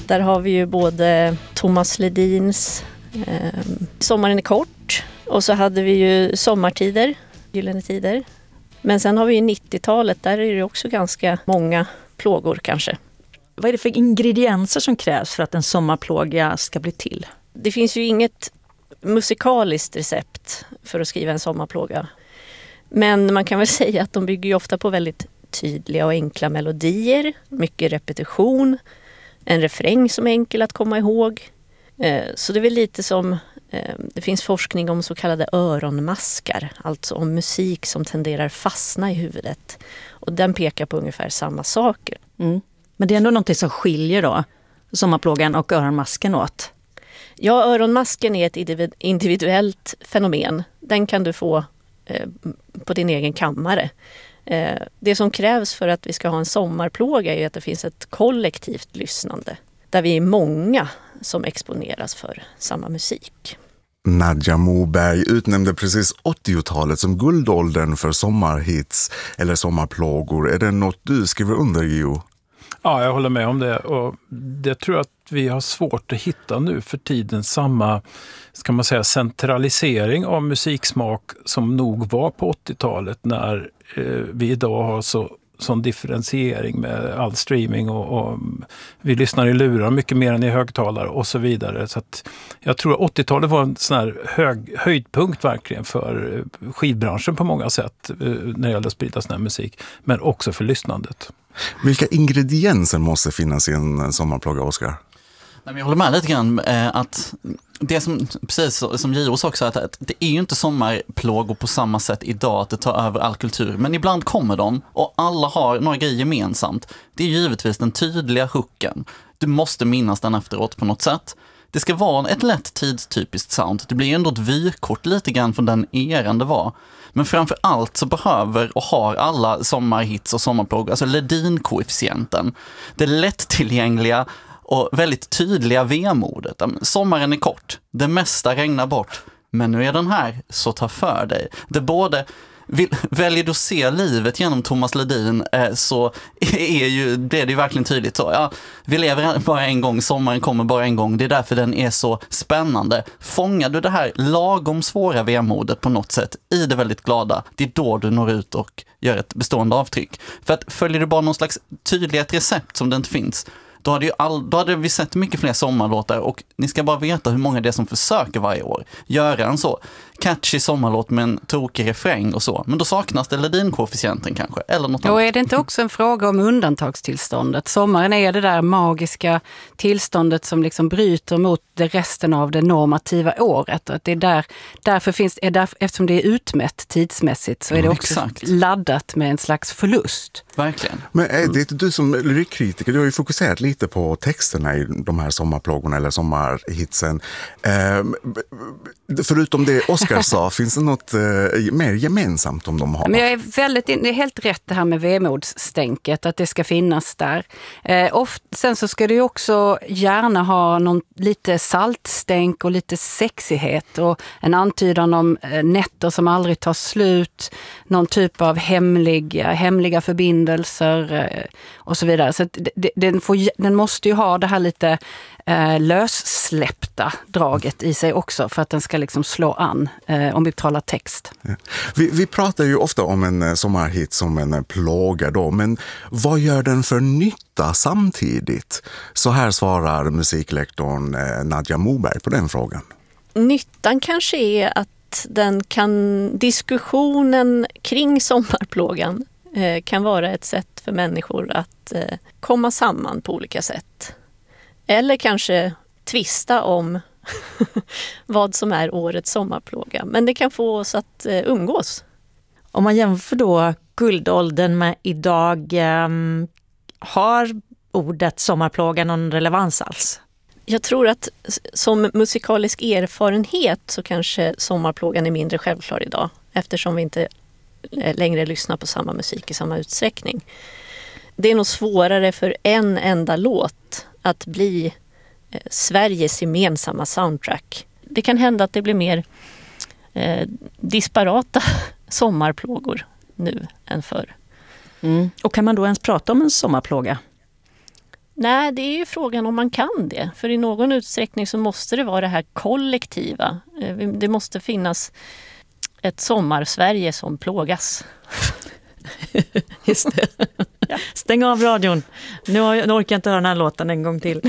Där har vi ju både Thomas Ledins Sommaren är kort, och så hade vi ju Sommartider, Gyllene tider. Men sen har vi ju 90-talet, där är det också ganska många plågor kanske. Vad är det för ingredienser som krävs för att en sommarplåga ska bli till? Det finns ju inget musikaliskt recept för att skriva en sommarplåga. Men man kan väl säga att de bygger ju ofta på väldigt tydliga och enkla melodier, mycket repetition, en refräng som är enkel att komma ihåg. Så det är väl lite som, det finns forskning om så kallade öronmaskar, alltså om musik som tenderar fastna i huvudet. Och den pekar på ungefär samma saker. Mm. Men det är ändå något som skiljer då sommarplågan och öronmasken åt? Ja, öronmasken är ett individuellt fenomen. Den kan du få på din egen kammare. Det som krävs för att vi ska ha en sommarplåga är att det finns ett kollektivt lyssnande. Där vi är många som exponeras för samma musik. Nadja Moberg utnämnde precis 80-talet som guldåldern för sommarhits eller sommarplågor. Är det något du skriver under, Gio? Ja, jag håller med om det, och det tror jag att vi har svårt att hitta nu för tiden samma, ska man säga, centralisering av musiksmak som nog var på 80-talet, när vi idag har sån differentiering med all streaming och vi lyssnar i lurar mycket mer än i högtalare och så vidare. Så att jag tror att 80-talet var en sån här höjdpunkt verkligen för skivbranschen på många sätt när det gäller att sprida sån här musik, men också för lyssnandet. Vilka ingredienser måste finnas i en sommarplåga, Oskar? Jag håller med lite grann att det som, precis som Giro sa också, att det är ju inte sommarplågor på samma sätt idag att det tar över all kultur. Men ibland kommer de och alla har några grejer gemensamt. Det är givetvis den tydliga hooken. Du måste minnas den efteråt på något sätt. Det ska vara ett lätt tidstypiskt sound. Det blir ändå ett vykort lite grann från den eran det var. Men framför allt så behöver och har alla sommarhits och sommarplågor, alltså Ledin-koefficienten. Det lättillgängliga och väldigt tydliga vemodet. Sommaren är kort, det mesta regnar bort, men nu är den här, så ta för dig. Det både väljer du att se livet genom Thomas Ledin, så blir det ju verkligen tydligt. Så, ja, vi lever bara en gång, sommaren kommer bara en gång. Det är därför den är så spännande. Fångar du det här lagom svåra vemodet på något sätt i det väldigt glada, det är då du når ut och gör ett bestående avtryck. För att följer du bara någon slags tydlighet recept som det inte finns, då hade vi sett mycket fler sommarlåtar, och ni ska bara veta hur många det är som försöker varje år göra en så catchy sommarlåt med en tokig refräng och så. Men då saknas det Ledin-koefficienten kanske, eller något annat. Och är det inte också en fråga om undantagstillståndet? Sommaren är det där magiska tillståndet som liksom bryter mot det resten av det normativa året. Och att det är eftersom det är utmätt tidsmässigt, så är det också laddat med en slags förlust. Verkligen. Men är det du som lyrikkritiker, du har ju fokuserat lite på texterna i de här sommarplågorna eller sommarhitsen. Förutom det Oskar sa, finns det något mer gemensamt om de har? Men det är helt rätt det här med vemodsstänket, att det ska finnas där. Sen så ska det ju också gärna ha någon lite saltstänk och lite sexighet och en antydan om nätter som aldrig tar slut, någon typ av hemliga förbindelser och så vidare. Så att den måste ju ha det här lite lössläppta draget i sig också, för att den ska liksom slå an om vi talar text. Ja. Vi pratar ju ofta om en sommarhit som en plåga då, men vad gör den för nytta samtidigt? Så här svarar musiklektorn Nadja Moberg på den frågan. Nyttan kanske är att diskussionen kring sommarplågan kan vara ett sätt för människor att komma samman på olika sätt. Eller kanske tvista om vad som är årets sommarplåga. Men det kan få oss att umgås. Om man jämför då guldåldern med idag, har ordet sommarplåga någon relevans alls? Jag tror att som musikalisk erfarenhet så kanske sommarplågan är mindre självklar idag. Eftersom vi inte längre lyssnar på samma musik i samma utsträckning. Det är nog svårare för en enda låt att bli Sveriges gemensamma soundtrack. Det kan hända att det blir mer disparata sommarplågor nu än förr. Och kan man då ens prata om en sommarplåga? Nej, det är ju frågan om man kan det. För i någon utsträckning så måste det vara det här kollektiva. Det måste finnas ett sommarsverige som plågas. Just det. Ja. Stäng av radion. Nu orkar jag inte höra den här låten en gång till.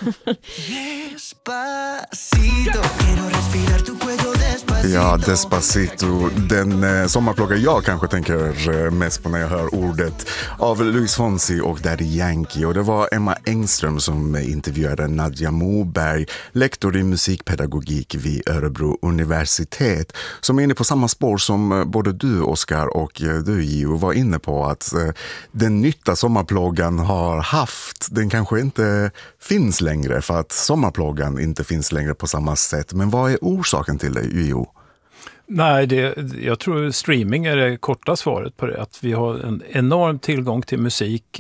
Ja, Despacito. Den sommarplåga jag kanske tänker mest på när jag hör ordet av Luis Fonsi och Daddy Yankee. Och det var Emma Engström som intervjuade Nadja Moberg, lektor i musikpedagogik vid Örebro universitet, som är inne på samma spår som både du, Oskar, och du, Gio, var inne på, att den nytta sommarplågan har haft, den kanske inte finns längre för att sommarplågan inte finns längre på samma sätt. Men vad är orsaken till det, Gio? Nej, jag tror streaming är det korta svaret på det. Att vi har en enorm tillgång till musik.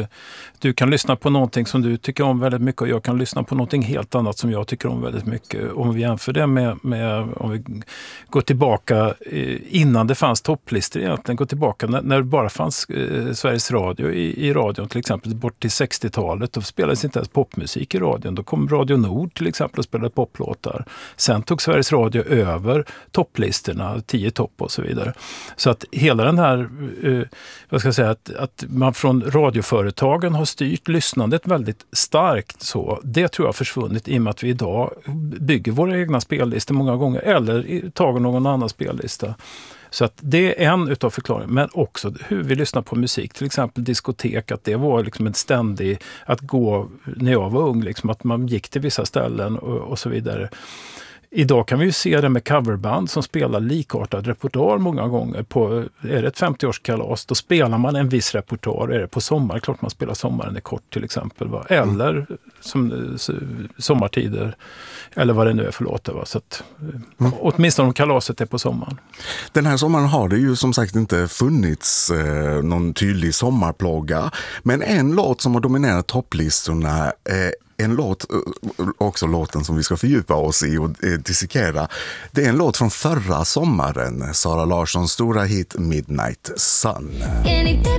Du kan lyssna på någonting som du tycker om väldigt mycket och jag kan lyssna på någonting helt annat som jag tycker om väldigt mycket. Om vi jämför det med om vi går tillbaka innan det fanns topplistor egentligen, går tillbaka när det bara fanns Sveriges Radio i radion till exempel bort till 60-talet, då spelades inte ens popmusik i radion. Då kom Radio Nord till exempel och spelade poplåtar. Sen tog Sveriges Radio över topplistorna, 10 topp och så vidare. Så att hela den här, vad ska jag säga, att man från radioföretagen har styrt lyssnandet väldigt starkt så. Det tror jag har försvunnit i och med att vi idag bygger våra egna spellistor många gånger eller tar någon annan spellista. Så att det är en utav förklaringen, men också hur vi lyssnar på musik, till exempel diskotek, att det var liksom en ständig, att gå när jag var ung, liksom, att man gick till vissa ställen och så vidare. Idag kan vi ju se det med coverband som spelar likartad repertoar många gånger. Är det ett 50-årskalas, då spelar man en viss repertoar. Är det på sommar, klart man spelar Sommaren är kort till exempel. Va? Eller som sommartider, eller vad det nu är för låtar. Va? Så att, åtminstone om kalaset är på sommaren. Den här sommaren har det ju som sagt inte funnits någon tydlig sommarplåga. Men en låt som har dominerat topplistorna en låt, också låten som vi ska fördjupa oss i och dissekera. Det är en låt från förra sommaren, Sara Larssons stora hit Midnight Sun. Inte